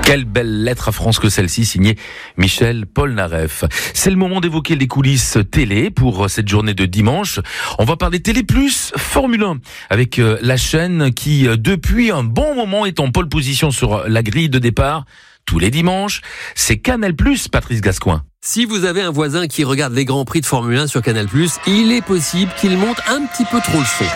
Quelle belle lettre à France que celle-ci, signée Michel Polnareff. C'est le moment d'évoquer les coulisses télé pour cette journée de dimanche. On va parler Télé Plus Formule 1 avec la chaîne qui, depuis un bon moment, est en pole position sur la grille de départ. Tous les dimanches, c'est Canal Plus, Patrice Gascoin. Si vous avez un voisin qui regarde les Grands Prix de Formule 1 sur Canal+, il est possible qu'il monte un petit peu trop le son.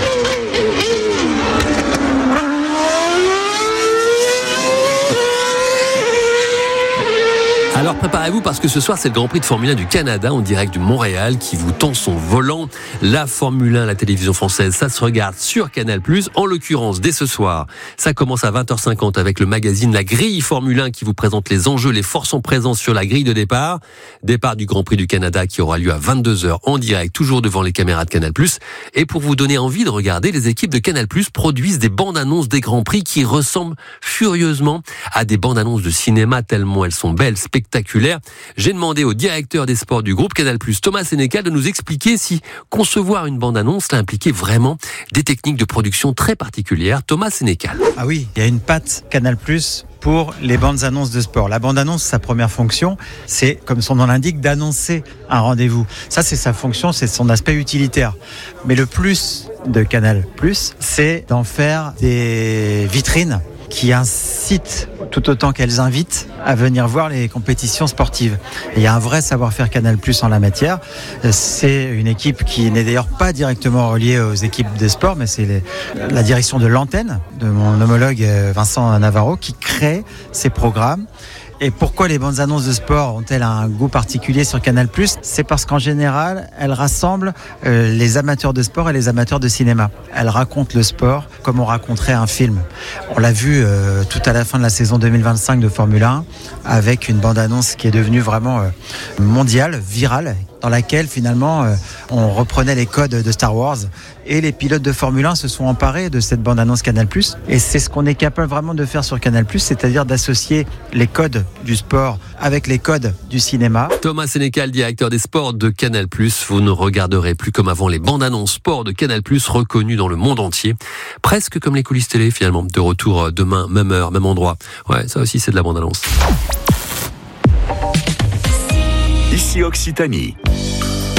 Alors préparez-vous parce que ce soir c'est le Grand Prix de Formule 1 du Canada en direct du Montréal qui vous tend son volant. La Formule 1, la télévision française, ça se regarde sur Canal+, en l'occurrence dès ce soir. Ça commence à 20h50 avec le magazine La Grille Formule 1 qui vous présente les enjeux, les forces en présence sur la grille de départ. Départ du Grand Prix du Canada qui aura lieu à 22h en direct, toujours devant les caméras de Canal+. Et pour vous donner envie de regarder, les équipes de Canal+ produisent des bandes annonces des Grands Prix qui ressemblent furieusement à des bandes annonces de cinéma tellement elles sont belles, spectaculaires. J'ai demandé au directeur des sports du groupe Canal+, Thomas Sénécal, de nous expliquer si concevoir une bande-annonce, cela impliquait vraiment des techniques de production très particulières. Thomas Sénécal. Ah oui, il y a une patte Canal+ pour les bandes annonces de sport. La bande annonce, sa première fonction, c'est, comme son nom l'indique, d'annoncer un rendez-vous. Ça, c'est sa fonction, c'est son aspect utilitaire. Mais le plus de Canal+, c'est d'en faire des vitrines qui incitent tout autant qu'elles invitent à venir voir les compétitions sportives. Et il y a un vrai savoir-faire Canal+ en la matière. C'est une équipe qui n'est d'ailleurs pas directement reliée aux équipes des sports, mais c'est la direction de l'antenne de mon homologue Vincent Navarro qui crée ces programmes. Et pourquoi les bandes annonces de sport ont-elles un goût particulier sur Canal+? C'est parce qu'en général, elles rassemblent les amateurs de sport et les amateurs de cinéma. Elles racontent le sport comme on raconterait un film. On l'a vu tout à la fin de la saison 2025 de Formule 1 avec une bande annonce qui est devenue vraiment mondiale, virale, dans laquelle finalement on reprenait les codes de Star Wars et les pilotes de Formule 1 se sont emparés de cette bande-annonce Canal+. Et c'est ce qu'on est capable vraiment de faire sur Canal+, c'est-à-dire d'associer les codes du sport avec les codes du cinéma. Thomas Sénécal, directeur des sports de Canal+, vous ne regarderez plus comme avant les bandes-annonces sport de Canal+, reconnues dans le monde entier. Presque comme les coulisses télé finalement. De retour demain, même heure, même endroit. Ouais, ça aussi c'est de la bande-annonce. Ici Occitanie.